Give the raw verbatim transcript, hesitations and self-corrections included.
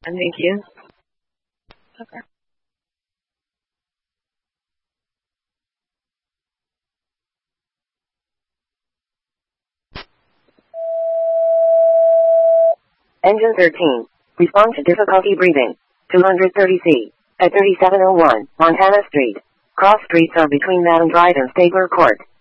Thank you. Okay. Engine thirteen. Respond to difficulty breathing. two thirty C. At thirty-seven oh one, Montana Street. Cross streets are between Madam Drive and Stabler Court.